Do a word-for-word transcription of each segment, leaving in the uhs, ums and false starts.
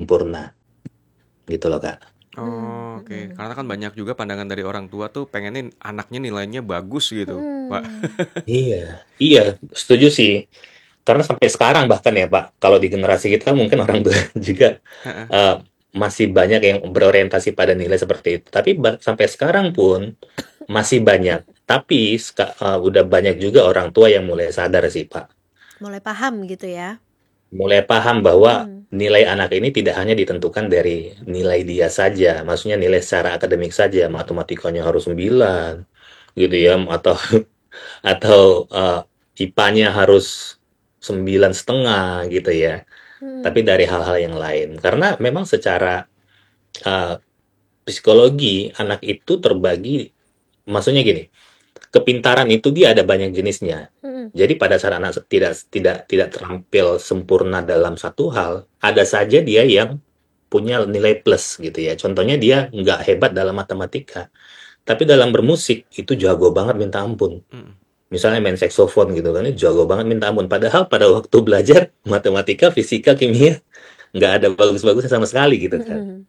sempurna. Gitu loh, Kak. Oh, oke. Mm-mm. Karena kan banyak juga pandangan dari orang tua tuh pengenin anaknya nilainya bagus gitu, Pak. Mm. Iya, iya, setuju sih. Karena sampai sekarang bahkan ya Pak, kalau di generasi kita mungkin orang tua juga Heeh. eh, masih banyak yang berorientasi pada nilai seperti itu. Tapi ba- sampai sekarang pun masih banyak. Tapi ska- eh, udah banyak juga orang tua yang mulai sadar sih Pak. Mulai paham gitu ya. Mulai paham bahwa Mm. nilai anak ini tidak hanya ditentukan dari nilai dia saja. Maksudnya nilai secara akademik saja. Matematikanya harus sembilan gitu ya. Atau atau eh, I P A-nya harus sembilan setengah gitu ya. Mm. Tapi dari hal-hal yang lain. Karena memang secara uh, psikologi anak itu terbagi, maksudnya gini, kepintaran itu dia ada banyak jenisnya. Mm. Jadi pada saat anak tidak tidak tidak terampil sempurna dalam satu hal, ada saja dia yang punya nilai plus gitu ya. Contohnya dia nggak hebat dalam matematika, tapi dalam bermusik itu jago banget minta ampun. Mm. Misalnya main saksofon gitu kan, ini jago banget minta ampun. Padahal pada waktu belajar matematika, fisika, kimia nggak ada bagus-bagusnya sama sekali gitu kan. Mm.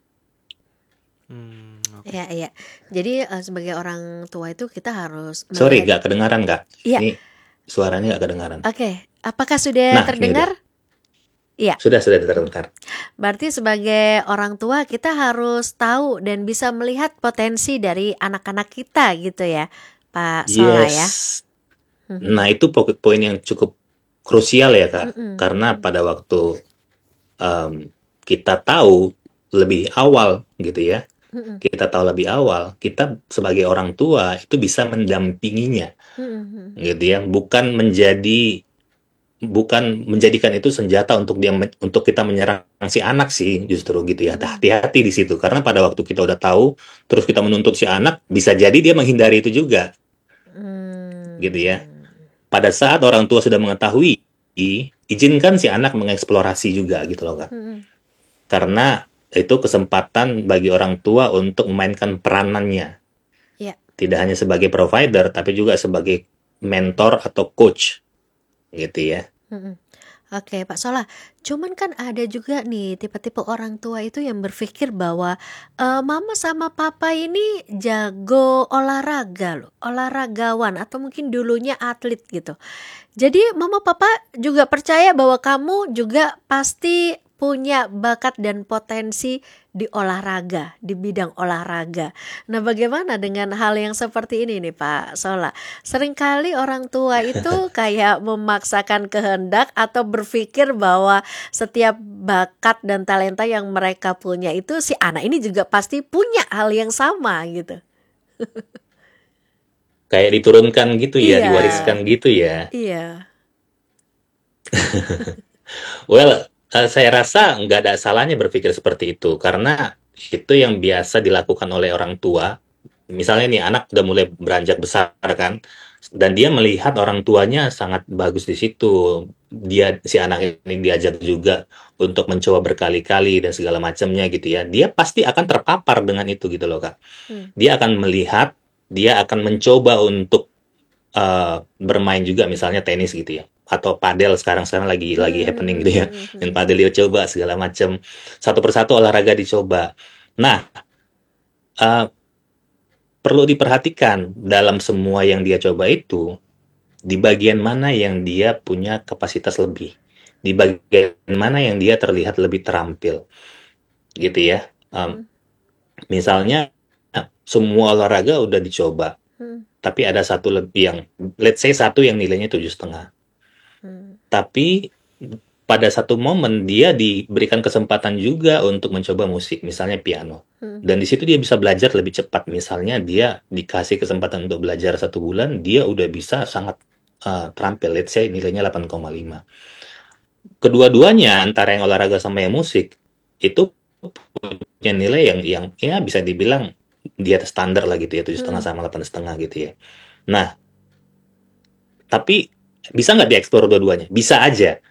Hmm, oke. Iya, iya. Jadi eh, sebagai orang tua itu kita harus Sorry, melihat. nggak kedengaran nggak? Iya, Ini suaranya nggak kedengaran. oke. Apakah sudah Nah, ini udah. terdengar? Iya. Sudah, sudah terdengar. Berarti sebagai orang tua kita harus tahu dan bisa melihat potensi dari anak-anak kita gitu ya, Pak Sola ya. Yes. Mhm. Nah, itu po- poin yang cukup krusial ya, Kak. Mm-mm. Karena pada waktu em, kita tahu lebih awal gitu ya, Mm-mm. kita tahu lebih awal, kita sebagai orang tua itu bisa mendampinginya Mm-mm. gitu ya, bukan menjadi bukan menjadikan itu senjata untuk dia men- untuk kita menyerang si anak sih justru gitu ya. Mm-mm. Hati-hati di situ karena pada waktu kita udah tahu terus kita menuntut si anak bisa jadi dia menghindari itu juga Mm. gitu ya. Pada saat orang tua sudah mengetahui, izinkan si anak mengeksplorasi juga gitu loh Kak. Mm-mm. Karena itu kesempatan bagi orang tua untuk memainkan peranannya. Ya. Tidak hanya sebagai provider tapi juga sebagai mentor atau coach gitu ya. Mm-mm. Oke, Pak Sola. Cuman kan ada juga nih tipe-tipe orang tua itu yang berpikir bahwa eh, mama sama papa ini jago olahraga loh, olahragawan atau mungkin dulunya atlet gitu. Jadi mama papa juga percaya bahwa kamu juga pasti punya bakat dan potensi di olahraga, di bidang olahraga. Nah, bagaimana dengan hal yang seperti ini nih Pak Sola? Seringkali orang tua itu kayak memaksakan kehendak atau berpikir bahwa setiap bakat dan talenta yang mereka punya itu si anak ini juga pasti punya hal yang sama gitu. Kayak diturunkan gitu ya, Iya, diwariskan gitu ya. iya. Well, eh, saya rasa nggak ada salahnya berpikir seperti itu, karena itu yang biasa dilakukan oleh orang tua. Misalnya nih, anak udah mulai beranjak besar kan, dan dia melihat orang tuanya sangat bagus di situ. Dia, si anak ini diajak juga untuk mencoba berkali-kali dan segala macamnya gitu ya. Dia pasti akan terpapar dengan itu gitu loh, Kak. Hmm. Dia akan melihat, dia akan mencoba untuk eh, bermain juga misalnya tenis gitu ya atau padel sekarang sekarang lagi lagi happening gitu ya, main padel dia coba segala macam, satu persatu olahraga dicoba. Nah, eh, perlu diperhatikan dalam semua yang dia coba itu di bagian mana yang dia punya kapasitas lebih, di bagian mana yang dia terlihat lebih terampil gitu ya. Em, Hmm. misalnya semua olahraga udah dicoba Hmm. tapi ada satu lebih yang, let's say satu yang nilainya tujuh setengah. Hmm. Tapi pada satu momen dia diberikan kesempatan juga untuk mencoba musik, misalnya piano. Hmm. Dan di situ dia bisa belajar lebih cepat. Misalnya dia dikasih kesempatan untuk belajar satu bulan, dia udah bisa sangat uh, terampil. Let's say nilainya delapan koma lima. Kedua-duanya antara yang olahraga sama yang musik itu punya nilai yang yang ya bisa dibilang di atas standar lah gitu ya, tujuh setengah Hmm. sama delapan setengah gitu ya. Nah, tapi bisa nggak dieksplor dua-duanya? Bisa aja,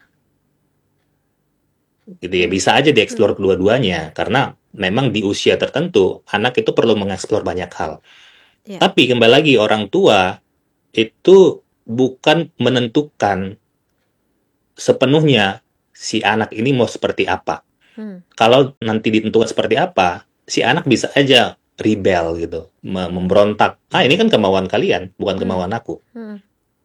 gitu ya. Hmm. Bisa aja Hmm. dieksplor kedua-duanya karena memang di usia tertentu anak itu perlu mengeksplor banyak hal. Ya. Tapi kembali lagi orang tua itu bukan menentukan sepenuhnya si anak ini mau seperti apa. Hmm. Kalau nanti ditentukan seperti apa, si anak bisa aja rebel gitu, me- memberontak. Ah, ini kan kemauan kalian, bukan Hmm. kemauan aku, Hmm.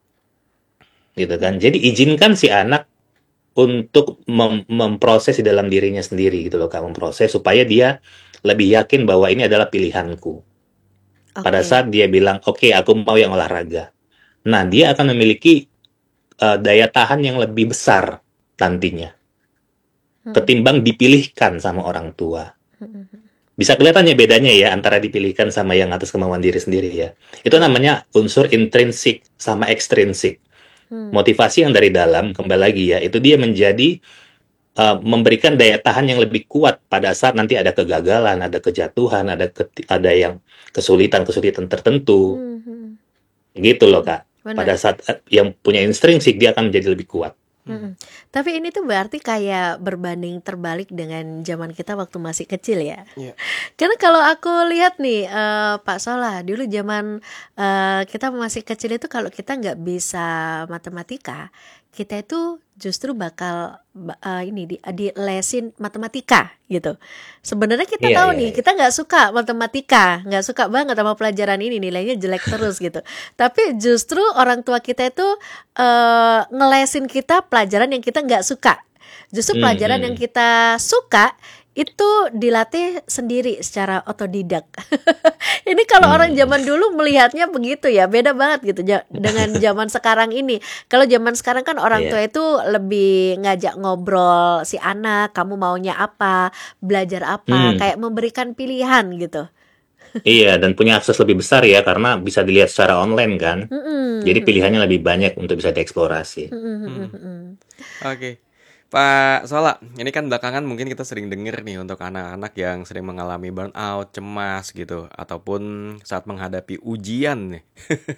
gitu Hmm. kan. Jadi izinkan si anak untuk mem- memproses di dalam dirinya sendiri gitu loh, Kak, memproses supaya dia lebih yakin bahwa ini adalah pilihanku. Pada Oke. saat dia bilang, oke, aku mau yang olahraga. Nah, dia akan memiliki uh, daya tahan yang lebih besar nantinya, Hmm. ketimbang dipilihkan sama orang tua. Hmm. Bisa kelihatannya bedanya ya antara dipilihkan sama yang atas kemauan diri sendiri ya. Itu Ya. namanya unsur intrinsik sama ekstrinsik. Hmm. Motivasi yang dari dalam, kembali lagi ya, itu dia menjadi uh, memberikan daya tahan yang lebih kuat pada saat nanti ada kegagalan, ada kejatuhan, ada keti- ada yang kesulitan-kesulitan tertentu. Hmm. Hmm. Gitu loh, Hmm. Kak. Benar. Pada saat uh, yang punya intrinsik, dia akan menjadi lebih kuat. Mm-mm. Tapi ini tuh berarti kayak berbanding terbalik dengan zaman kita waktu masih kecil ya. Iya. Karena kalau aku lihat nih eh, Pak Solah, dulu zaman eh, kita masih kecil itu kalau kita nggak bisa matematika, kita itu justru bakal ba- eh, ini di dilesin matematika gitu. Sebenarnya kita Iya, tahu iya, nih, iya. kita nggak suka matematika, nggak suka banget sama pelajaran ini, nilainya jelek terus gitu. Tapi justru orang tua kita itu eh, ngelesin kita pelajaran yang kita nggak suka. Justru Hmm, pelajaran yang hmm. kita suka itu dilatih sendiri secara otodidak. Ini kalau orang Hmm. zaman dulu melihatnya begitu ya, beda banget gitu ja- dengan zaman sekarang ini. Kalau zaman sekarang kan orang tua Iya. itu lebih ngajak ngobrol si anak, kamu maunya apa, belajar apa, Hmm. kayak memberikan pilihan gitu. Iya, dan punya akses lebih besar ya, karena bisa dilihat secara online kan. Jadi Mm-mm. pilihannya lebih banyak untuk bisa dieksplorasi. Mm-mm. Hmm. Mm-mm. Oke, Pak Sola, ini kan belakangan mungkin kita sering dengar nih untuk anak-anak yang sering mengalami burnout, cemas gitu, ataupun saat menghadapi ujian nih.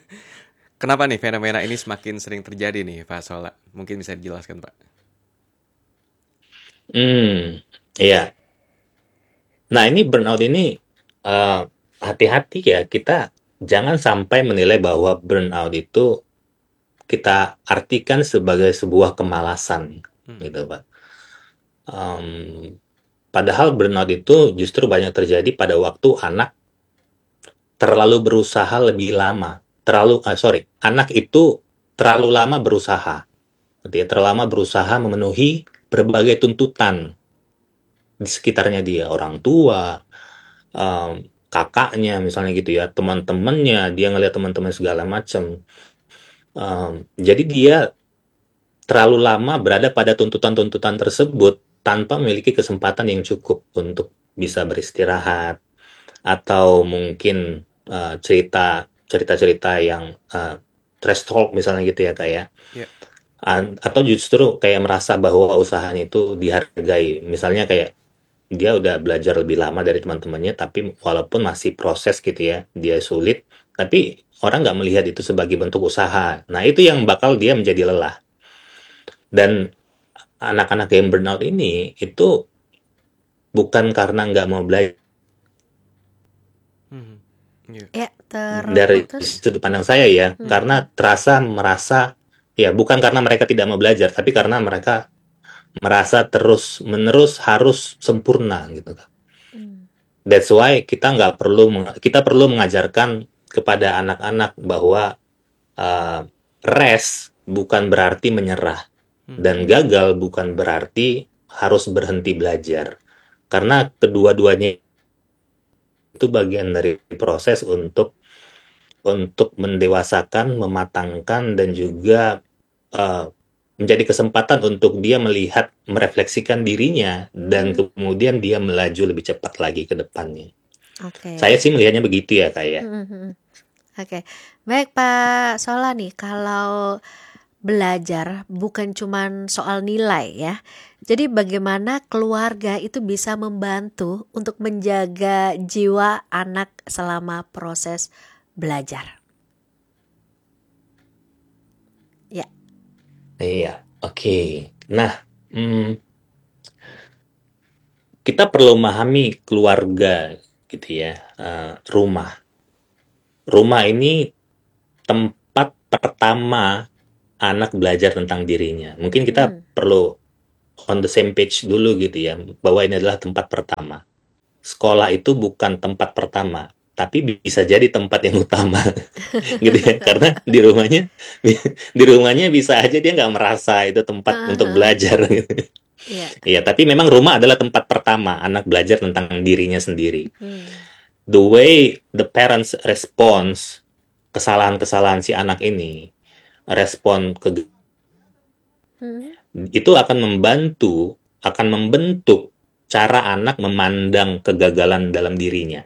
Kenapa nih fenomena ini semakin sering terjadi nih, Pak Sola? Mungkin bisa dijelaskan, Pak. Hmm, iya. Nah, ini burnout ini eh, hati-hati ya, kita jangan sampai menilai bahwa burnout itu kita artikan sebagai sebuah kemalasan, Hmm. gitu, Pak. Em, padahal burnout itu justru banyak terjadi pada waktu anak terlalu berusaha lebih lama. Terlalu, ah, sorry, anak itu terlalu lama berusaha. Gitu ya, terlalu lama berusaha memenuhi berbagai tuntutan di sekitarnya dia, orang tua, em, kakaknya misalnya gitu ya, teman-temannya, dia ngelihat teman-teman segala macam. Em, jadi dia terlalu lama berada pada tuntutan-tuntutan tersebut tanpa memiliki kesempatan yang cukup untuk bisa beristirahat atau mungkin eh, cerita cerita-cerita yang eh, trash talk misalnya gitu ya kayak Iya. An- atau justru kayak merasa bahwa usahanya itu dihargai, misalnya kayak dia udah belajar lebih lama dari teman-temannya tapi walaupun masih proses gitu ya dia sulit, tapi orang nggak melihat itu sebagai bentuk usaha. Nah, itu yang bakal dia menjadi lelah. Dan anak-anak yang burnout ini itu bukan karena nggak mau belajar. Hmm. Iya. Ya, Dari terputus. sudut pandang saya ya, Hmm. karena terasa merasa ya bukan karena mereka tidak mau belajar, tapi karena mereka merasa terus-menerus harus sempurna gitu. Hmm. That's why kita nggak perlu meng- kita perlu mengajarkan kepada anak-anak bahwa uh, rest bukan berarti menyerah Hmm. dan gagal bukan berarti harus berhenti belajar. Karena kedua-duanya itu bagian dari proses untuk untuk mendewasakan, mematangkan, dan juga uh, menjadi kesempatan untuk dia melihat, merefleksikan dirinya, dan Hmm. kemudian dia melaju lebih cepat lagi ke depannya. Oke. Saya sih melihatnya begitu ya, kayak. Hmm, hmm, hmm. Oke, baik Pak Sola nih, kalau belajar bukan cuman soal nilai ya. Jadi bagaimana keluarga itu bisa membantu untuk menjaga jiwa anak selama proses belajar. Ya. Iya, oke. Nah, hmm, kita perlu memahami keluarga gitu ya, uh, rumah. Rumah ini tempat pertama anak belajar tentang dirinya. Mungkin kita Hmm. perlu on the same page dulu gitu ya, bahwa ini adalah tempat pertama. Sekolah itu bukan tempat pertama, tapi bisa jadi tempat yang utama gitu ya, karena di rumahnya di rumahnya bisa aja dia nggak merasa itu tempat untuk Heeh. belajar gitu. Iya. Iya, tapi memang rumah adalah tempat pertama anak belajar tentang dirinya sendiri. Hmm. The way the parents response kesalahan-kesalahan si anak ini, respon ke Hmm. itu akan membantu, akan membentuk cara anak memandang kegagalan dalam dirinya.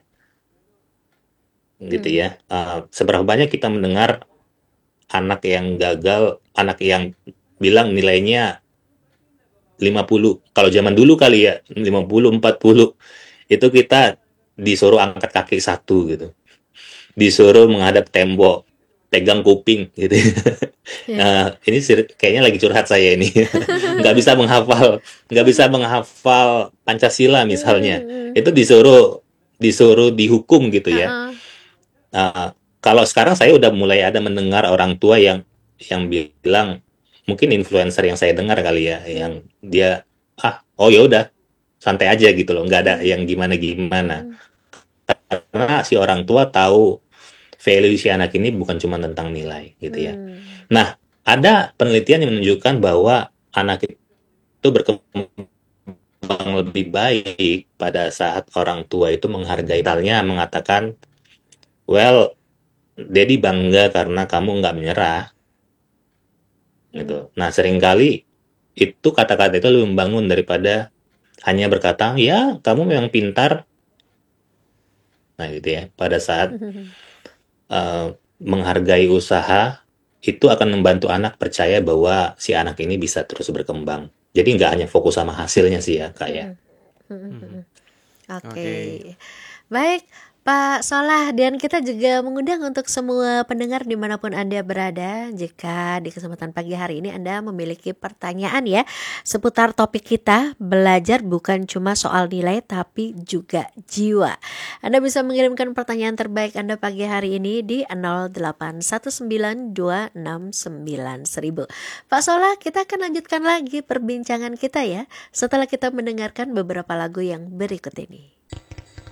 Gitu Hmm. ya. Uh, seberapa banyak kita mendengar anak yang gagal, anak yang bilang nilainya lima puluh. Kalau zaman dulu kali ya, lima puluh, empat puluh. Itu kita disuruh angkat kaki satu gitu. Disuruh menghadap tembok, pegang kuping gitu. Ya. Nah, ini sir- kayaknya lagi curhat saya ini. Nggak bisa menghafal, nggak bisa menghafal Pancasila misalnya. Hmm. Itu disuruh disuruh dihukum gitu ya. Heeh. Nah, kalau sekarang saya udah mulai ada mendengar orang tua yang yang bilang, mungkin influencer yang saya dengar kali ya, yang dia ah oh ya udah santai aja gitu loh, nggak ada Hmm. yang gimana-gimana. Hmm. Karena si orang tua tahu value si anak ini bukan cuma tentang nilai gitu ya. Hmm. Nah, ada penelitian yang menunjukkan bahwa anak itu berkembang lebih baik pada saat orang tua itu menghargai, misalnya mengatakan, well, Daddy bangga karena kamu nggak menyerah Hmm. gitu. Nah, seringkali itu kata-kata itu lebih membangun daripada hanya berkata, ya kamu memang pintar. Nah, gitu ya. Pada saat uh, menghargai usaha, itu akan membantu anak percaya bahwa si anak ini bisa terus berkembang. Jadi nggak hanya fokus sama hasilnya sih ya, Kak ya. Hmm. Hmm. Oke. Oke. Baik, Pak Solah, dan kita juga mengundang untuk semua pendengar dimanapun Anda berada. Jika di kesempatan pagi hari ini Anda memiliki pertanyaan ya seputar topik kita, belajar bukan cuma soal nilai tapi juga jiwa. Anda bisa mengirimkan pertanyaan terbaik Anda pagi hari ini di nol delapan satu sembilan dua enam sembilan seribu. Pak Solah, kita akan lanjutkan lagi perbincangan kita ya setelah kita mendengarkan beberapa lagu yang berikut ini.